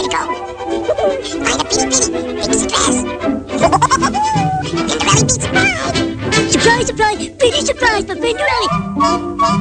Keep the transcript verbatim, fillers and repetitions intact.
to go. Find a bitty bitty, fix your dress. Pinderelli beats. Surprise, surprise, pretty surprise for Pinderelli.